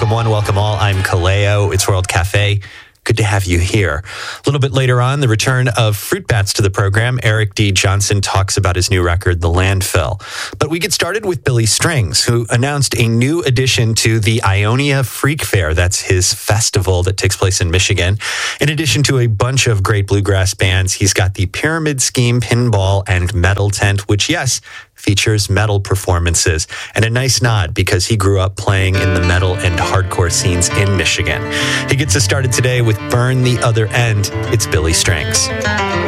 Welcome one, welcome all. I'm Kaleo. It's World Cafe. Good to have you here. A little bit later on, the return of Fruit Bats to the program. Eric D. Johnson talks about his new record, The Landfill. But we get started with Billy Strings, who announced a new addition to the Ionia Freak Fair. That's his festival that takes place in Michigan. In addition to a bunch of great bluegrass bands, he's got the Pyramid Scheme Pinball and Metal Tent, which, yes, features metal performances, and a nice nod because he grew up playing in the metal and hardcore scenes in Michigan. He gets us started today with Burn the Other End. It's Billy Strings.